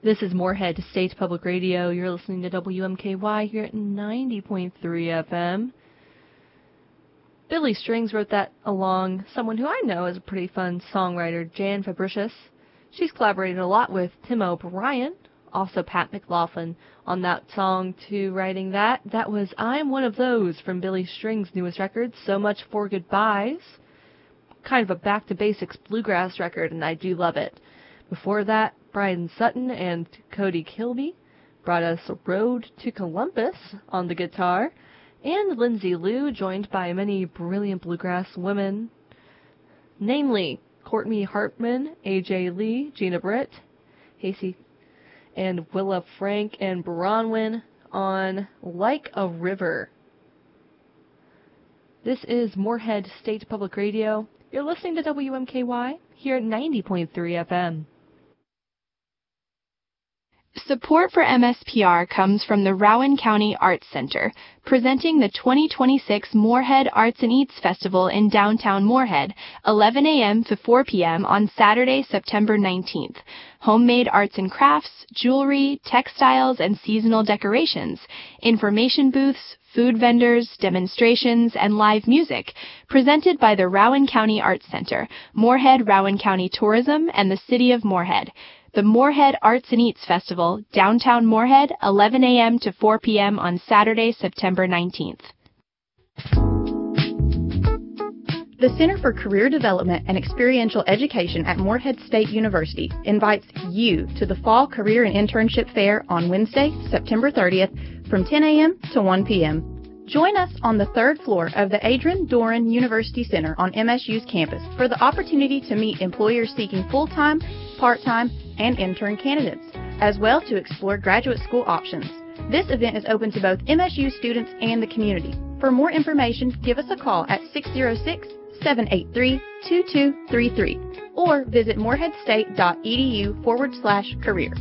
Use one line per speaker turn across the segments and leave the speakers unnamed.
This is Moorhead State Public Radio. You're listening to WMKY here at 90.3 FM. Billy Strings wrote that along someone who I know is a pretty fun songwriter, Jan Fabricius. She's collaborated a lot with Tim O'Brien, also Pat McLaughlin, on that song too, writing that. That was I'm One of Those from Billy Strings' newest record, So Much for Goodbyes. Kind of a back-to-basics bluegrass record, and I do love it. Before that, Brian Sutton and Cody Kilby brought us Road to Columbus on the guitar, and Lindsay Lou, joined by many brilliant bluegrass women, namely Courtney Hartman, A.J. Lee, Gina Britt, Hasey, and Willa Frank and Bronwyn on Like a River. This is Moorhead State Public Radio. You're listening to WMKY here at 90.3 FM.
Support for MSPR comes from the Rowan County Arts Center, presenting the 2026 Moorhead Arts and Eats Festival in downtown Moorhead, 11 a.m. to 4 p.m. on Saturday, September 19th. Homemade arts and crafts, jewelry, textiles, and seasonal decorations, information booths, food vendors, demonstrations, and live music, presented by the Rowan County Arts Center, Moorhead Rowan County Tourism, and the City of Moorhead. The Moorhead Arts and Eats Festival, downtown Moorhead, 11 a.m. to 4 p.m. on Saturday, September 19th.
The Center for Career Development and Experiential Education at Moorhead State University invites you to the Fall Career and Internship Fair on Wednesday, September 30th from 10 a.m. to 1 p.m. Join us on the third floor of the Adrian Doran University Center on MSU's campus for the opportunity to meet employers seeking full-time, part-time, and intern candidates, as well to explore graduate school options. This event is open to both MSU students and the community. For more information, give us a call at 606-783-2233 or visit moorheadstate.edu/career.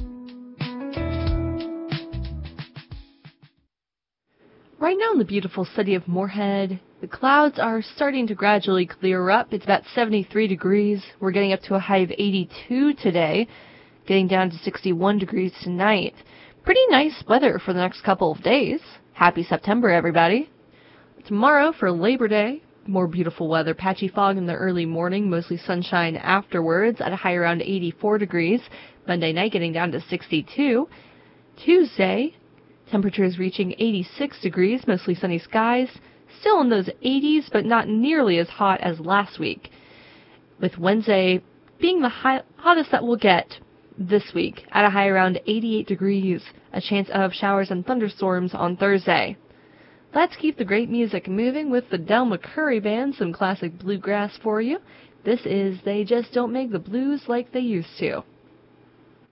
Right now in the beautiful city of Moorhead, the clouds are starting to gradually clear up. It's about 73 degrees. We're getting up to a high of 82 today, getting down to 61 degrees tonight. Pretty nice weather for the next couple of days. Happy September, everybody. Tomorrow for Labor Day, more beautiful weather. Patchy fog in the early morning, mostly sunshine afterwards at a high around 84 degrees. Monday night getting down to 62. Tuesday, temperatures reaching 86 degrees, mostly sunny skies. Still in those 80s, but not nearly as hot as last week. With Wednesday being the hottest that we'll get this week at a high around 88 degrees. A chance of showers and thunderstorms on Thursday. Let's keep the great music moving with the Del McCoury Band, some classic bluegrass for you. This is They Just Don't Make the Blues Like They Used to.